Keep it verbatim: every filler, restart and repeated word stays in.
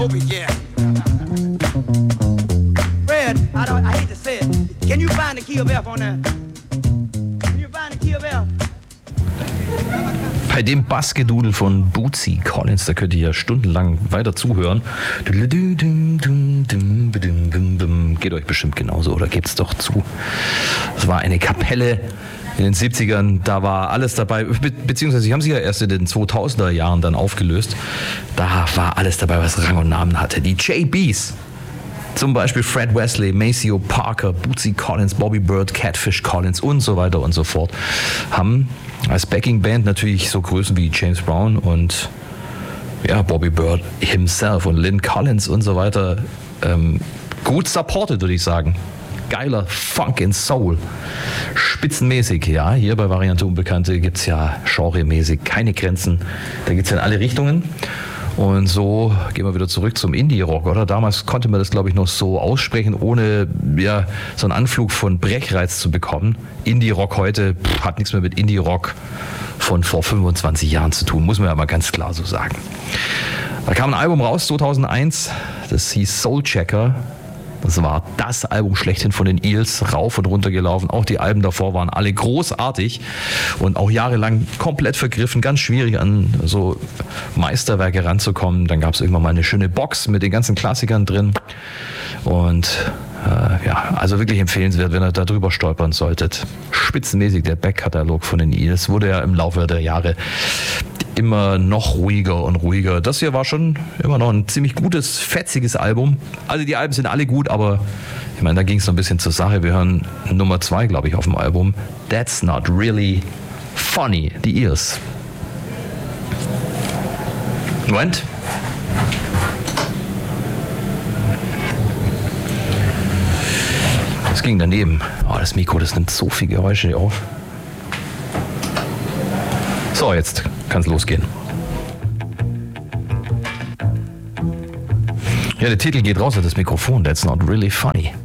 Yeah. Fred, I, don't, I hate to say it. Can you find the key of F on that? Can you find the key of F? Bei dem Bassgedudel von Bootsy Collins, da könnt ihr ja stundenlang weiter zuhören. Geht euch bestimmt genauso, oder gebt's doch zu. Das war eine Kapelle in den siebzigern, da war alles dabei, Be- beziehungsweise sie haben sich ja erst in den zweitausender Jahren dann aufgelöst. Da war alles dabei, was Rang und Namen hatte. Die J Bs, zum Beispiel Fred Wesley, Maceo Parker, Bootsy Collins, Bobby Bird, Catfish Collins und so weiter und so fort, haben als Backing-Band natürlich so Größen wie James Brown und ja, Bobby Bird himself und Lynn Collins und so weiter ähm, gut supported, würde ich sagen. Geiler Funk and Soul. Spitzenmäßig, ja. Hier bei Variante Unbekannte gibt es ja genremäßig keine Grenzen. Da geht es ja in alle Richtungen. Und so gehen wir wieder zurück zum Indie-Rock, oder? Damals konnte man das, glaube ich, noch so aussprechen, ohne ja, so einen Anflug von Brechreiz zu bekommen. Indie-Rock heute pff, hat nichts mehr mit Indie-Rock von vor fünfundzwanzig Jahren zu tun, muss man ja mal ganz klar so sagen. Da kam ein Album raus, zweitausendeins, das hieß Soul Checker. Das war das Album schlechthin von den Eels, rauf und runter gelaufen. Auch die Alben davor waren alle großartig und auch jahrelang komplett vergriffen. Ganz schwierig an so Meisterwerke ranzukommen. Dann gab es irgendwann mal eine schöne Box mit den ganzen Klassikern drin. Und äh, ja, also wirklich empfehlenswert, wenn ihr da drüber stolpern solltet. Spitzenmäßig der Backkatalog von den Eels. Wurde ja im Laufe der Jahre immer noch ruhiger und ruhiger. Das hier war schon immer noch ein ziemlich gutes, fetziges Album. Also die Alben sind alle gut, aber ich meine, da ging es noch ein bisschen zur Sache. Wir hören Nummer zwei, glaube ich, auf dem Album. That's Not Really Funny, die Eels. Moment. Das ging daneben. Oh, das Mikro, das nimmt so viel Geräusche auf. So, jetzt kann es losgehen. Ja, der Titel geht raus, das Mikrofon. That's Not Really Funny.